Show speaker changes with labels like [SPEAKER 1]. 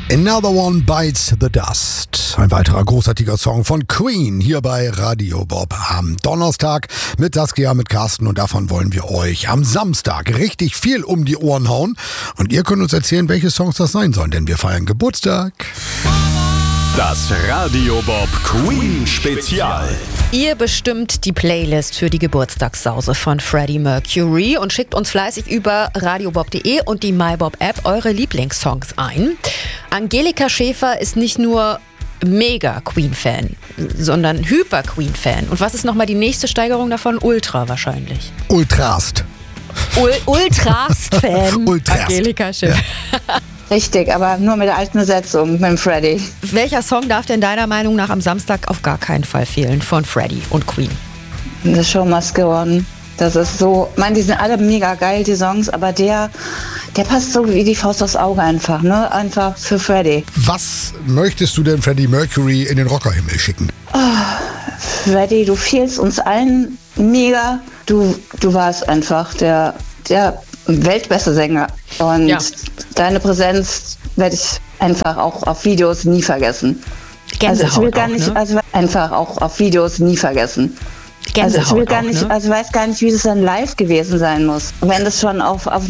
[SPEAKER 1] Another One Bites the Dust. Ein weiterer großartiger Song von Queen hier bei Radio Bob am Donnerstag mit Saskia, mit Carsten, und davon wollen wir euch am Samstag richtig viel um die Ohren hauen. Und ihr könnt uns erzählen, welche Songs das sein sollen, denn wir feiern Geburtstag.
[SPEAKER 2] Das Radio Bob Queen Spezial.
[SPEAKER 3] Ihr bestimmt die Playlist für die Geburtstagssause von Freddie Mercury und schickt uns fleißig über radiobob.de und die MyBob-App eure Lieblingssongs ein. Angelika Schäfer ist nicht nur mega Queen-Fan, sondern Hyper-Queen-Fan. Und was ist nochmal die nächste Steigerung davon? Ultra wahrscheinlich.
[SPEAKER 1] Ultrast.
[SPEAKER 3] Ultrast-Fan.
[SPEAKER 1] Ultrast.
[SPEAKER 3] Angelika Schäfer.
[SPEAKER 1] Ja.
[SPEAKER 4] Richtig, aber nur mit der alten Besetzung, mit dem Freddie.
[SPEAKER 3] Welcher Song darf denn deiner Meinung nach am Samstag auf gar keinen Fall fehlen von Freddie und Queen?
[SPEAKER 4] The Show Must Go On. Das ist so, ich meine, die sind alle mega geil, die Songs, aber der passt so wie die Faust aufs Auge einfach, ne? Einfach für Freddie.
[SPEAKER 1] Was möchtest du denn Freddie Mercury in den Rockerhimmel schicken?
[SPEAKER 4] Freddie, du fehlst uns allen mega. Du warst einfach der weltbeste Sänger. Und deine Präsenz werde ich einfach auch auf Videos nie vergessen.
[SPEAKER 3] Gänsehaut
[SPEAKER 4] also ich will gar
[SPEAKER 3] auch,
[SPEAKER 4] nicht,
[SPEAKER 3] ne?
[SPEAKER 4] also einfach auch auf Videos nie vergessen.
[SPEAKER 3] Gänsehaut
[SPEAKER 4] also ich will gar
[SPEAKER 3] auch,
[SPEAKER 4] nicht,
[SPEAKER 3] ne?
[SPEAKER 4] also ich weiß gar nicht, wie das dann live gewesen sein muss. Wenn das schon auf